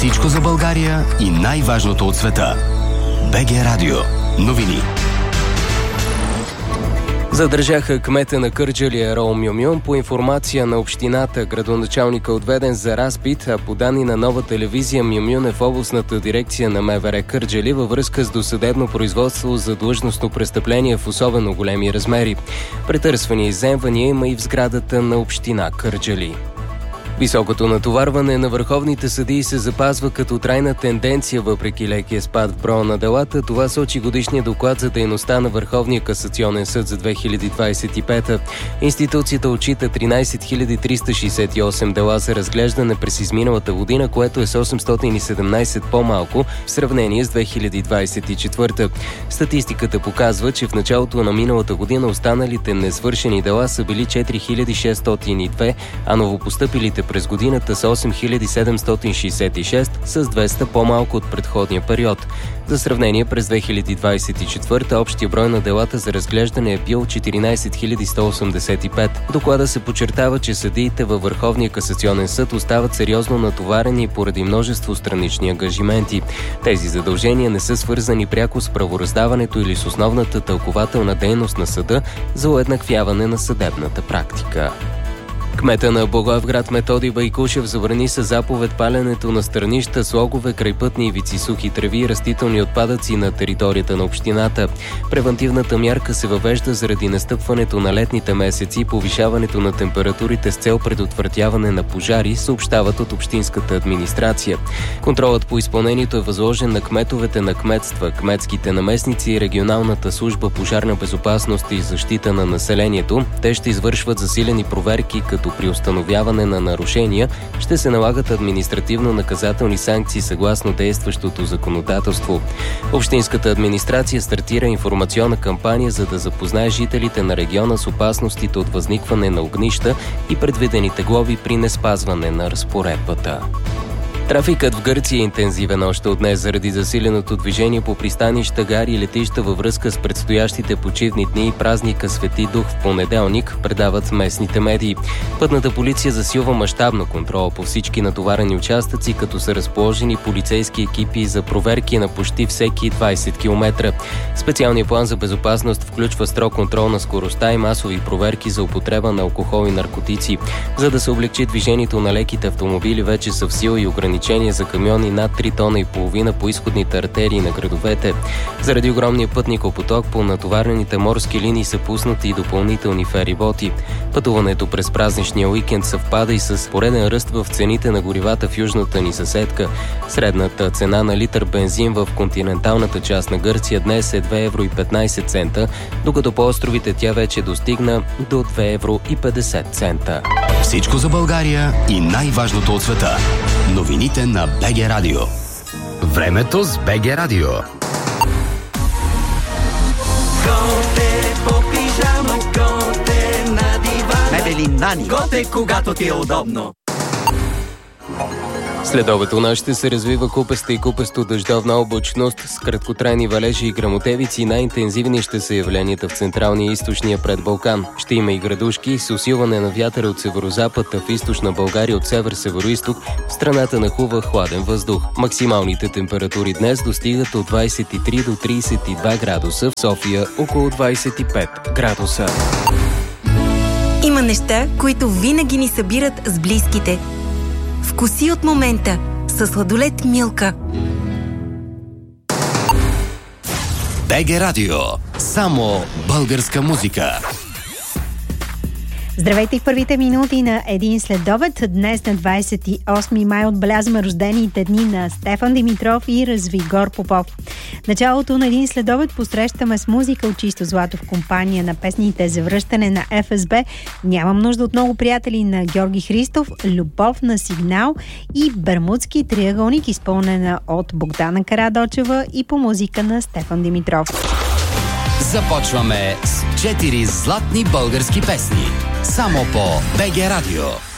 Всичко за България и най-важното от света. БГ Радио. Новини. Задържаха кмета на Кърджали Ерол Мюмюн. По информация на общината, градоначалника е отведен за разпит, а по данни на Нова телевизия Мюмюн е в областната дирекция на МВР Кърджали във връзка с досъдебно производство за длъжностно престъпление в особено големи размери. Претърсвания и изземвания има и в сградата на община Кърджали. Високото натоварване на върховните съдии се запазва като трайна тенденция въпреки лекия спад в броя на делата. Това сочи годишния доклад за дейността на Върховния касационен съд за 2025. Институцията отчита 13 368 дела за разглеждане през изминалата година, което е с 817 по-малко в сравнение с 2024. Статистиката показва, че в началото на миналата година останалите несвършени дела са били 4602, а новопостъпилите през годината са 8766, с 200 по-малко от предходния период. За сравнение, през 2024 общия брой на делата за разглеждане е бил 14 185. В доклада се подчертава, че съдиите във Върховния касационен съд остават сериозно натоварени поради множество странични ангажименти. Тези задължения не са свързани пряко с правораздаването или с основната тълкувателна дейност на съда за уеднаквяване на съдебната практика. Кмета на Благоевград Методий Байкушев забрани със заповед паленето на стърнища, слогове, крайпътни ивици, сухи треви и растителни отпадъци на територията на общината. Превантивната мярка се въвежда заради настъпването на летните месеци и повишаването на температурите с цел предотвратяване на пожари, съобщават от общинската администрация. Контролът по изпълнението е възложен на кметовете на кметства, кметските наместници и регионалната служба пожарна безопасност и защита на населението. Те ще извършват засилени проверки, като при установяване на нарушения ще се налагат административно-наказателни санкции съгласно действащото законодателство. Общинската администрация стартира информационна кампания, за да запознае жителите на региона с опасностите от възникване на огнища и предвидените глоби при неспазване на разпоредбата. Трафикът в Гърция е интензивен още от днес заради засиленото движение по пристанища, гари и летища във връзка с предстоящите почивни дни и празника Свети Дух в понеделник, предават местните медии. Пътната полиция засилва мащабно контрола по всички натоварени участъци, като са разположени полицейски екипи за проверки на почти всеки 20 км. Специалният план за безопасност включва строг контрол на скоростта и масови проверки за употреба на алкохол и наркотици. За да се облегчи движението на леките автомобили, вече са в сила и ограничения за камиони над 3 тона и половина по изходните артерии на градовете. Заради огромния пътникопоток по натоварените морски линии са пуснати и допълнителни фериботи. Пътуването през празничния уикенд съвпада и с пореден ръст в цените на горивата в южната ни съседка. Средната цена на литър бензин в континенталната част на Гърция днес е 2,15 евро, докато по островите тя вече достигна до 2,50 евро. Всичко за България и най-важното от света. Новините на БГ Радио. Времето с БГ Радио. Готе по пижама, готе на дивана. Мебели Нани. Готе, когато ти е удобно. След у нас ще се развива купеста и купесто дъждовна облачност с краткотрайни валежи и гръмотевици. Най-интензивни ще са явленията в централния и източния предбалкан. Ще има и градушки с усилване на вятъра от северозапад, а в източна България от север-североизток в страната нахува хладен въздух. Максималните температури днес достигат от 23 до 32 градуса, в София около 25 градуса. Има неща, които винаги ни събират с близките. Вкуси от момента със сладолед Милка. БГ Радио. Само българска музика. Здравейте в първите минути на един следобед. Днес на 28 май отбелязваме рождените дни на Стефан Димитров и Развигор Попов. Началото на един следобед посрещаме с музика от чисто злато в компания на песните за връщане на ФСБ, Нямам нужда от много приятели на Георги Христов, Любов на Сигнал и Бермудски триъгълник, изпълнена от Богдана Карадочева и по музика на Стефан Димитров. Започваме с 4 златни български песни. Само по БГ Радио.